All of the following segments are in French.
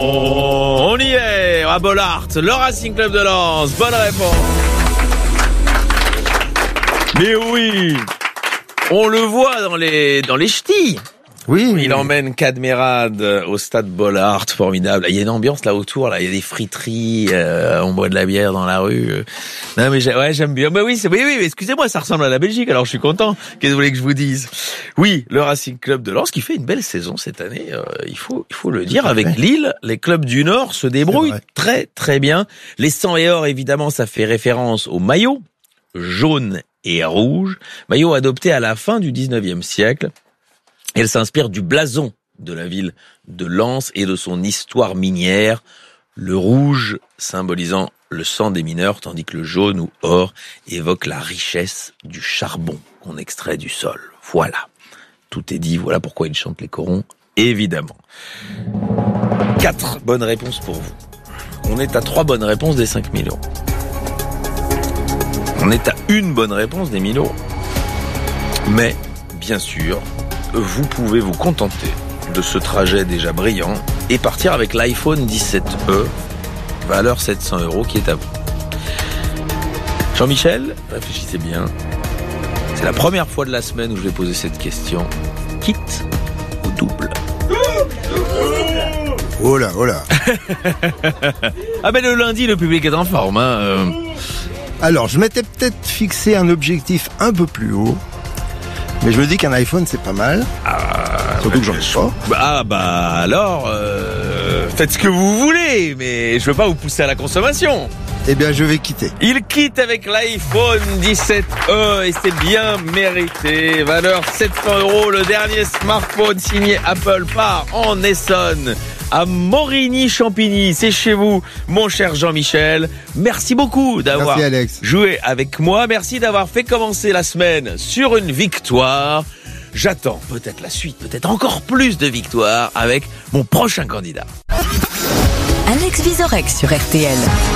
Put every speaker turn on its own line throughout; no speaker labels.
On y est, à Bollaert, le Racing Club de Lens. Bonne réponse. Mais oui, on le voit dans les ch'tis.
Oui.
Il emmène Cadmerade au stade Bollaert, formidable. Il y a une ambiance là autour, là. Il y a des friteries, on boit de la bière dans la rue. Non mais j'aime bien. Mais oui, oui, excusez-moi, ça ressemble à la Belgique, alors je suis content. Qu'est-ce que vous voulez que je vous dise? Oui, le Racing Club de Lens qui fait une belle saison cette année, il faut le dire. Avec Lille, les clubs du Nord se débrouillent très très bien. Les 100 et or, évidemment, ça fait référence au maillot jaune et rouge, maillot adopté à la fin du 19e siècle. Elle s'inspire du blason de la ville de Lens et de son histoire minière, le rouge symbolisant le sang des mineurs, tandis que le jaune ou or évoque la richesse du charbon qu'on extrait du sol. Voilà, tout est dit, voilà pourquoi ils chantent les corons, évidemment. 4 bonnes réponses pour vous. On est à 3 bonnes réponses des 5 000 €. On est à 1 bonne réponse des 1 000 €. Mais, bien sûr, vous pouvez vous contenter de ce trajet déjà brillant et partir avec l'iPhone 17e, valeur 700 € qui est à vous. Jean-Michel, réfléchissez bien. C'est la première fois de la semaine où je vais poser cette question. Kit ou double?
Oh là.
Ah ben le lundi, le public est en forme.
Alors, je m'étais peut-être fixé un objectif un peu plus haut. Mais je me dis qu'un iPhone, c'est pas mal. Surtout que j'en ai pas.
Alors, faites ce que vous voulez, mais je veux pas vous pousser à la consommation.
Eh bien, je vais quitter.
Il quitte avec l'iPhone 17e et c'est bien mérité. Valeur 700 €, le dernier smartphone signé Apple part en Essonne, à Morigny-Champigny. C'est chez vous, mon cher Jean-Michel. Merci beaucoup d'avoir joué avec moi. Merci d'avoir fait commencer la semaine sur une victoire. J'attends peut-être la suite, peut-être encore plus de victoires avec mon prochain candidat.
Alex Vizorek sur RTL.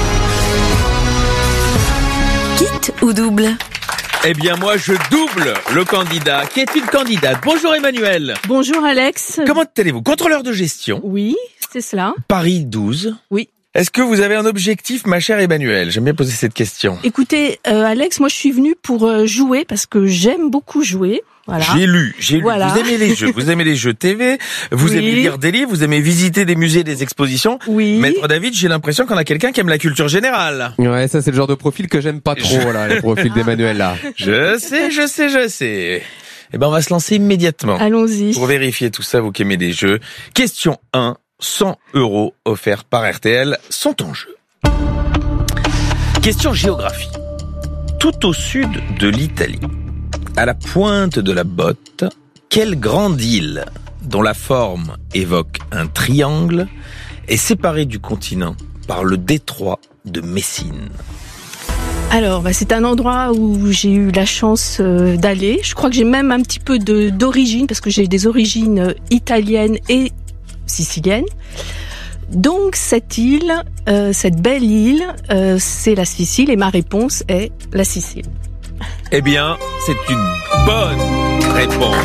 Kit ou double?
Eh bien moi je double le candidat qui est une candidate. Bonjour Emmanuel.
Bonjour Alex.
Comment allez-vous? Contrôleur de gestion.
Oui, c'est cela.
Paris 12.
Oui.
Est-ce que vous avez un objectif, ma chère Emmanuel? J'aime bien poser cette question.
Écoutez, Alex, moi je suis venue pour jouer parce que j'aime beaucoup jouer. Voilà.
J'ai lu.
Voilà.
Vous aimez les jeux TV, vous aimez lire des livres, vous aimez visiter des musées, des expositions.
Oui.
Maître David, j'ai l'impression qu'on a quelqu'un qui aime la culture générale.
Ouais, ça c'est le genre de profil que j'aime pas trop, là, les profils d'Emmanuel, là.
Je sais. Eh ben, on va se lancer immédiatement.
Allons-y.
Pour vérifier tout ça, vous qui aimez les jeux. Question 1, 100 € offerts par RTL sont en jeu. Question géographie. Tout au sud de l'Italie, à la pointe de la botte, quelle grande île, dont la forme évoque un triangle, est séparée du continent par le détroit de Messine?
Alors, c'est un endroit où j'ai eu la chance d'aller. Je crois que j'ai même un petit peu d'origine, parce que j'ai des origines italiennes et siciliennes. Donc cette île, cette belle île, c'est la Sicile, et ma réponse est la Sicile.
Eh bien, c'est une bonne réponse.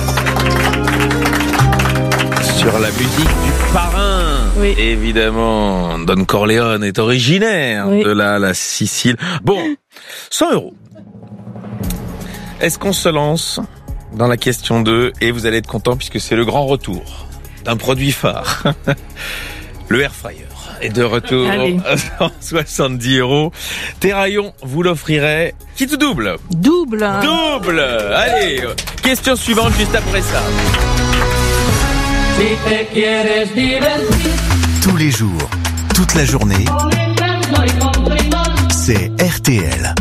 Sur la musique du parrain, oui. Évidemment, Don Corleone est originaire de la Sicile. Bon, 100 €. Est-ce qu'on se lance dans la question 2 et vous allez être content puisque c'est le grand retour d'un produit phare. Le air fryer est de retour à 170 €. Terraillon vous l'offrirait. Qui te double?
Double.
Allez, question suivante juste après ça.
Tous les jours, toute la journée, c'est RTL.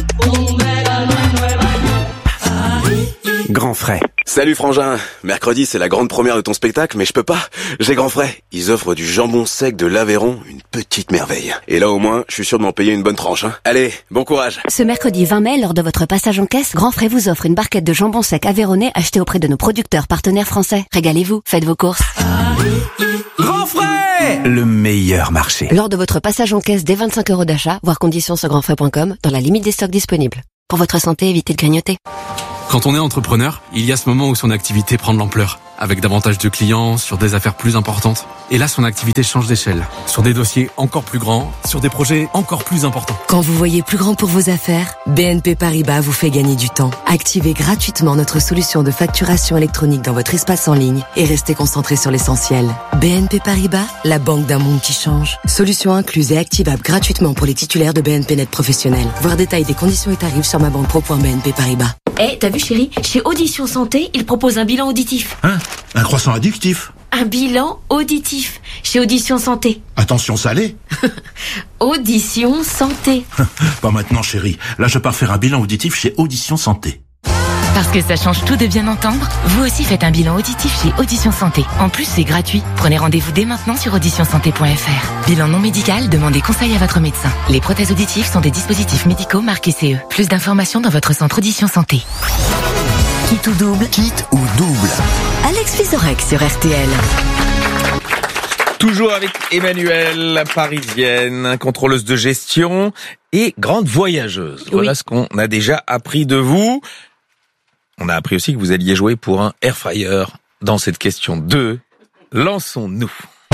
Grand frais.
Salut Frangin, mercredi c'est la grande première de ton spectacle, mais je peux pas, j'ai grand frais. Ils offrent du jambon sec de l'Aveyron, une petite merveille. Et là au moins, je suis sûr de m'en payer une bonne tranche. Allez, bon courage.
Ce mercredi 20 mai, lors de votre passage en caisse, Grand Frais vous offre une barquette de jambon sec aveyronnais achetée auprès de nos producteurs partenaires français. Régalez-vous, faites vos courses.
Grand frais, le meilleur marché.
Lors de votre passage en caisse dès 25 € d'achat, voir conditions sur grandfrais.com, dans la limite des stocks disponibles. Pour votre santé, évitez de grignoter.
Quand on est entrepreneur, il y a ce moment où son activité prend de l'ampleur. avec davantage de clients, sur des affaires plus importantes. Et là, son activité change d'échelle, sur des dossiers encore plus grands, sur des projets encore plus importants.
Quand vous voyez plus grand pour vos affaires, BNP Paribas vous fait gagner du temps. Activez gratuitement notre solution de facturation électronique dans votre espace en ligne et restez concentré sur l'essentiel. BNP Paribas, la banque d'un monde qui change. Solution incluse et activable gratuitement pour les titulaires de BNP Net professionnels. Voir détail des conditions et tarifs sur mabanque.pro.bnp Paribas.
T'as vu chérie, chez Audition Santé, ils proposent un bilan auditif.
Hein? Un croissant addictif?
Un bilan auditif, chez Audition Santé.
Attention salé?
Audition Santé.
Pas maintenant chérie, là je pars faire un bilan auditif chez Audition Santé.
Parce que ça change tout de bien entendre, vous aussi faites un bilan auditif chez Audition Santé. En plus, c'est gratuit. Prenez rendez-vous dès maintenant sur auditionsanté.fr. Bilan non médical, demandez conseil à votre médecin. Les prothèses auditives sont des dispositifs médicaux marqués CE. Plus d'informations dans votre centre Audition Santé.
Quitte ou double?
Quitte ou double?
Alex Vizorek sur RTL.
Toujours avec Emmanuelle, parisienne, contrôleuse de gestion et grande voyageuse. Voilà ce qu'on a déjà appris de vous. On a appris aussi que vous alliez jouer pour un air fryer. Dans cette question 2, lançons-nous.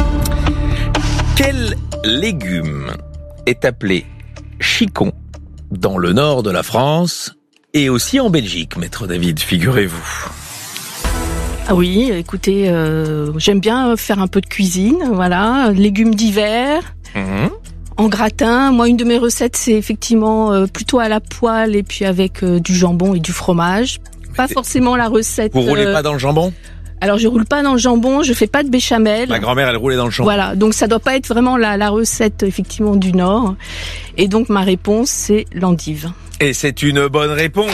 Quel légume est appelé chicon dans le nord de la France et aussi en Belgique, maître David, figurez-vous?
Ah oui, écoutez, j'aime bien faire un peu de cuisine, voilà, légumes d'hiver. En gratin, moi une de mes recettes c'est effectivement plutôt à la poêle et puis avec du jambon et du fromage. Pas forcément la recette.
Vous roulez pas dans le jambon?
Alors je roule pas dans le jambon, je fais pas de béchamel.
Ma grand-mère elle roulait dans le jambon.
Voilà, donc ça doit pas être vraiment la recette effectivement du Nord. Et donc ma réponse c'est l'endive.
Et c'est une bonne réponse.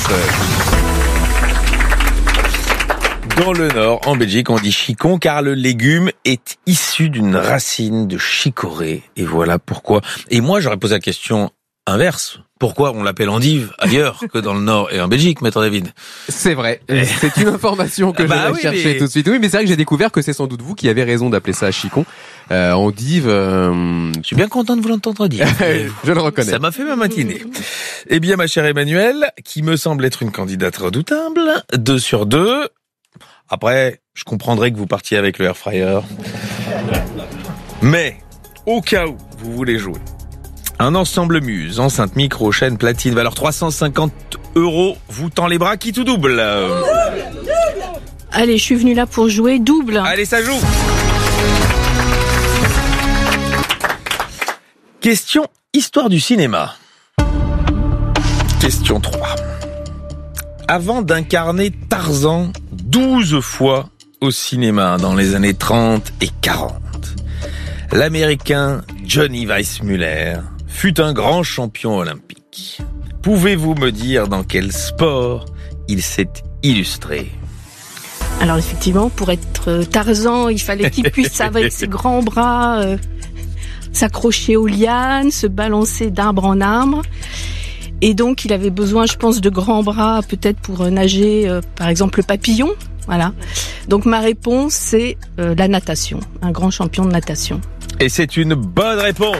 Dans le Nord, en Belgique, on dit chicon car le légume est issu d'une racine de chicorée. Et voilà pourquoi. Et moi j'aurais posé la question inverse. Pourquoi on l'appelle endive ailleurs que dans le Nord et en Belgique, maître David?
C'est vrai. C'est une information que j'allais chercher tout de suite. Oui, mais c'est vrai que j'ai découvert que c'est sans doute vous qui avez raison d'appeler ça chicon. Endive.
Je suis bien content de vous l'entendre dire.
Je le reconnais.
Ça m'a fait ma matinée. Eh bien, ma chère Emmanuelle, qui me semble être une candidate redoutable, 2 sur 2. Après, je comprendrai que vous partiez avec le air fryer. Mais, au cas où vous voulez jouer, un ensemble Muse, enceinte micro, chaîne platine, valeur 350 €, vous tend les bras, quitte ou double?
Allez, je suis venue là pour jouer double.
Allez, ça joue. Question histoire du cinéma. Question 3. Avant d'incarner Tarzan 12 fois au cinéma dans les années 30 et 40, l'Américain Johnny Weissmuller fut un grand champion olympique. Pouvez-vous me dire dans quel sport il s'est illustré?
Alors effectivement, pour être Tarzan, il fallait qu'il puisse avec ses grands bras s'accrocher aux lianes, se balancer d'arbre en arbre. Et donc il avait besoin, je pense, de grands bras peut-être pour nager, par exemple le papillon. Voilà. Donc ma réponse c'est la natation, un grand champion de natation.
Et c'est une bonne réponse.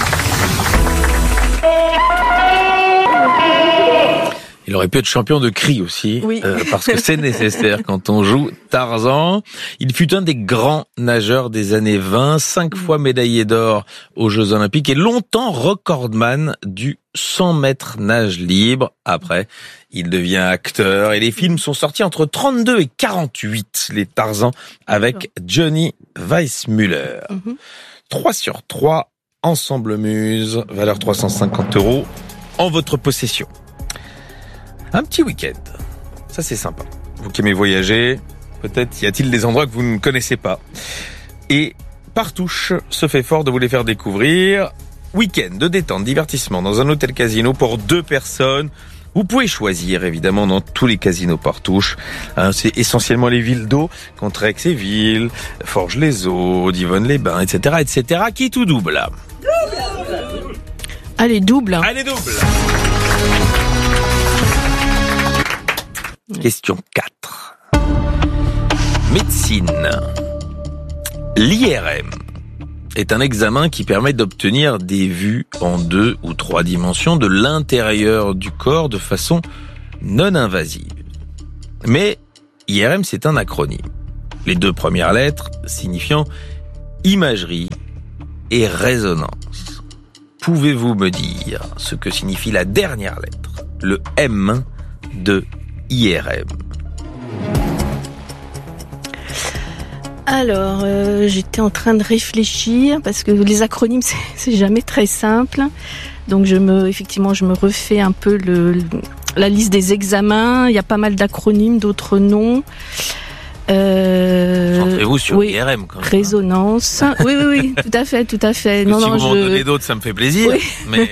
Il aurait pu être champion de cri aussi,
oui.
Parce que c'est nécessaire quand on joue Tarzan. Il fut un des grands nageurs des années 20, 5 fois médaillé d'or aux Jeux Olympiques et longtemps recordman du 100 mètres nage libre. Après, il devient acteur et les films sont sortis entre 32 et 48, les Tarzans, avec Johnny Weissmuller. 3 sur 3, ensemble Muse, valeur 350 € en votre possession. Un petit week-end, ça c'est sympa. Vous qui aimez voyager, peut-être y a-t-il des endroits que vous ne connaissez pas. Et Partouche se fait fort de vous les faire découvrir. Week-end de détente, divertissement dans un hôtel casino pour 2 personnes. Vous pouvez choisir évidemment dans tous les casinos Partouche. C'est essentiellement les villes d'eau, Contrexéville, Forges-les-Eaux, Divonne-les-Bains, etc., etc. Qui tout double?
Allez, double.
Allez, double. Question 4. Médecine. L'IRM est un examen qui permet d'obtenir des vues en 2 ou 3 dimensions de l'intérieur du corps de façon non invasive. Mais IRM, c'est un acronyme. les 2 premières lettres signifiant imagerie et résonance. Pouvez-vous me dire ce que signifie la dernière lettre, le M de IRM?
Alors, j'étais en train de réfléchir parce que les acronymes c'est jamais très simple. Donc je me refais un peu la liste des examens. Il y a pas mal d'acronymes, d'autres noms.
Centrez-vous sur IRM quand même.
Résonance. Oui, tout à fait.
Si vous m'en donnez d'autres, ça me fait plaisir. Oui. Mais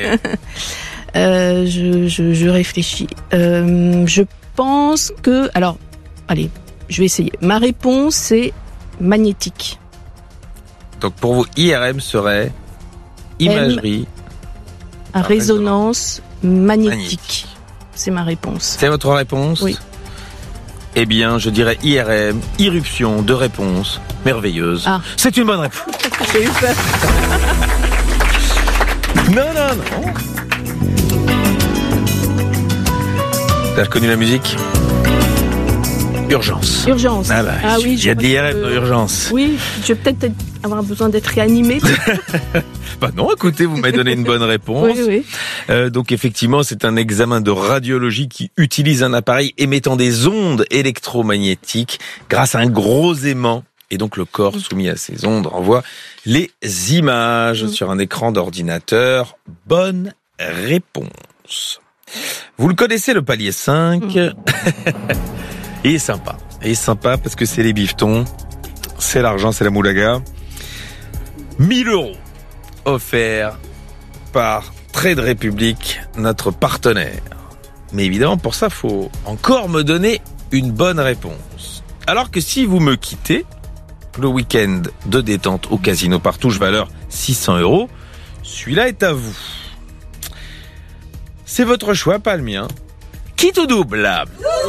je réfléchis. Je pense que, alors, allez, je vais essayer. Ma réponse c'est magnétique.
Donc pour vous, IRM serait imagerie
à résonance magnétique. C'est ma réponse.
C'est votre réponse?
Oui.
Eh bien, je dirais IRM, irruption de réponse merveilleuse.
Ah.
C'est une bonne réponse.
J'ai eu peur.
Non. T'as reconnu la musique? Urgence.
Ah oui.
Il y a de l'IRM dans Urgence.
Oui, je vais peut-être avoir besoin d'être réanimé.
Bah non, écoutez, vous m'avez donné une bonne réponse.
Oui.
Donc effectivement, c'est un examen de radiologie qui utilise un appareil émettant des ondes électromagnétiques grâce à un gros aimant. Et donc le corps soumis à ces ondes renvoie les images sur un écran d'ordinateur. Bonne réponse. Vous le connaissez, le palier 5. Il est sympa. Parce que c'est les bifetons, c'est l'argent, c'est la moulaga. 1 000 € offerts par Trade Republic, notre partenaire. Mais évidemment, pour ça, faut encore me donner une bonne réponse. Alors que si vous me quittez, le week-end de détente au Casino Partouche, valeur 600 €, celui-là est à vous. C'est votre choix, pas le mien. Qui tout double là?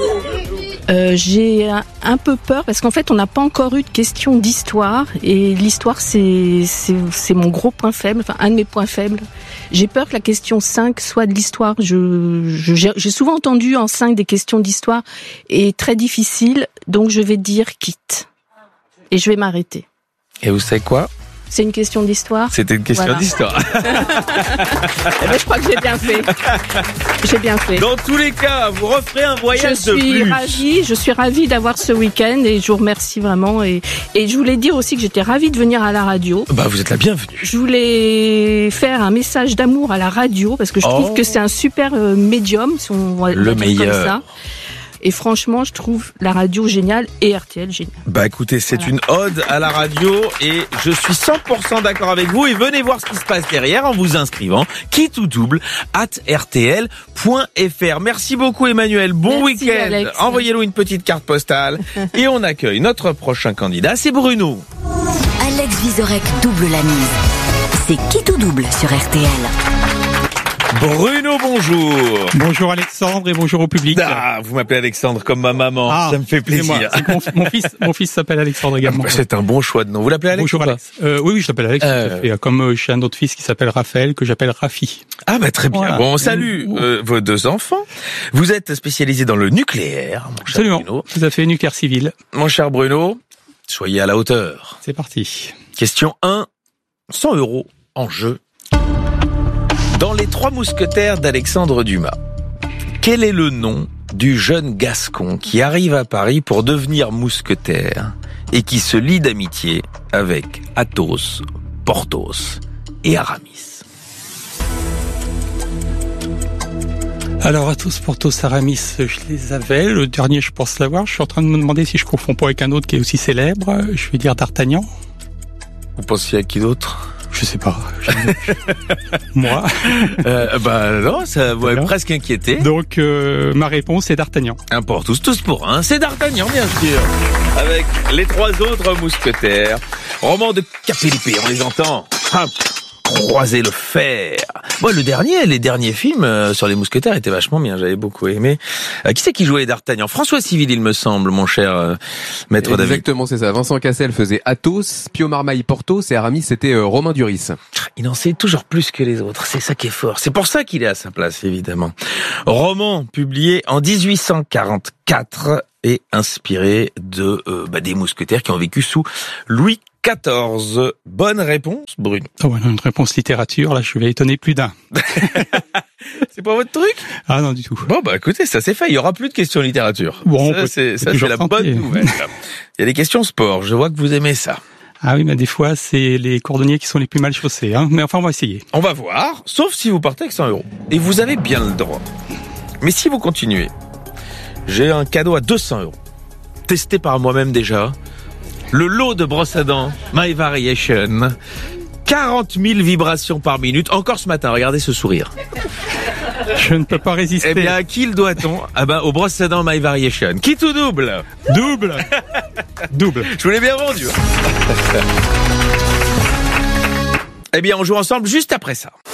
J'ai un peu peur parce qu'en fait on n'a pas encore eu de question d'histoire et l'histoire c'est mon gros point faible, enfin un de mes points faibles. J'ai peur que la question 5 soit de l'histoire. J'ai souvent entendu en 5 des questions d'histoire et très difficiles, donc je vais dire quitte et je vais m'arrêter.
Et vous savez quoi?
C'est une question d'histoire.
C'était une question d'histoire.
Je crois que j'ai bien fait.
Dans tous les cas, vous referez un voyage de plus.
Je suis ravie d'avoir ce week-end et je vous remercie vraiment. Et je voulais dire aussi que j'étais ravie de venir à la radio.
Bah, vous êtes la bienvenue.
Je voulais faire un message d'amour à la radio parce que je trouve que c'est un super médium, si on voit
le meilleur
comme ça. Et franchement, je trouve la radio géniale et RTL génial.
Bah écoutez, c'est une ode à la radio et je suis 100% d'accord avec vous. Et venez voir ce qui se passe derrière en vous inscrivant quitte ou double @rtl.fr. Merci beaucoup Emmanuel, bon week-end.
Alex.
Envoyez-nous une petite carte postale et on accueille notre prochain candidat, c'est Bruno.
Alex Vizorek double la mise. C'est quitte ou double sur RTL.
Bruno, bonjour.
Bonjour Alexandre et bonjour au public.
Ah, vous m'appelez Alexandre comme ma maman, ça me fait plaisir.
Mon fils s'appelle Alexandre également.
C'est un bon choix de nom. Vous l'appelez Alex?
Bonjour Alex. Oui, je l'appelle Alex. Comme j'ai un autre fils qui s'appelle Raphaël, que j'appelle Rafi.
Ah bah très bien. Voilà. Bon, on salue vos 2 enfants. Vous êtes spécialisé dans le nucléaire, mon cher
Absolument.
Bruno.
Tout à fait, nucléaire civil.
Mon cher Bruno, soyez à la hauteur.
C'est parti.
Question 1, 100 € en jeu. Dans les 3 mousquetaires d'Alexandre Dumas, quel est le nom du jeune Gascon qui arrive à Paris pour devenir mousquetaire et qui se lie d'amitié avec Athos, Porthos et Aramis?
Alors Athos, Porthos, Aramis, je les avais. Le dernier, je pense l'avoir. Je suis en train de me demander si je confonds pas avec un autre qui est aussi célèbre. Je vais dire D'Artagnan.
Vous pensiez à qui d'autre?
Je sais pas. Moi.
Bah non, ça vous m'avez presque inquiété.
Donc ma réponse est D'Artagnan.
Un pour tous pour un. C'est D'Artagnan, bien sûr. Avec les 3 autres mousquetaires. Roman de Capellipé, on les entend. Hop, croiser le fer. Moi, les derniers films sur les mousquetaires étaient vachement bien, j'avais beaucoup aimé. Qui c'est qui jouait D'Artagnan? François Civil, il me semble, mon cher maître David.
Exactement, c'est ça. Vincent Cassel faisait Athos, Pio Marmaille Porthos et Aramis c'était Romain Duris.
Il en sait toujours plus que les autres, c'est ça qui est fort. C'est pour ça qu'il est à sa place, évidemment. Roman publié en 1844 et inspiré des mousquetaires qui ont vécu sous Louis XIV. Bonne réponse, Brune.
Oh ouais, une réponse littérature, là je vais étonner plus d'un.
C'est pas votre truc?
Ah non, du tout.
Bon bah écoutez, ça c'est fait, il y aura plus de questions littérature.
Bon,
ça c'est la bonne nouvelle. Il y a des questions sport, je vois que vous aimez ça.
Ah oui, mais des fois, c'est les cordonniers qui sont les plus mal chaussés, hein. Mais enfin, on va essayer.
On va voir, sauf si vous partez avec 100 €. Et vous avez bien le droit. Mais si vous continuez, j'ai un cadeau à 200 €. Testé par moi-même déjà. Le lot de brosse à dents My Variation. 40 000 vibrations par minute. Encore ce matin, regardez ce sourire.
Je ne peux pas résister.
Eh bien, à qui le doit-on? Au brosse à dents My Variation. Qui tout double?
Double. Double.
Je vous l'ai bien vendu. Eh bien, on joue ensemble juste après ça.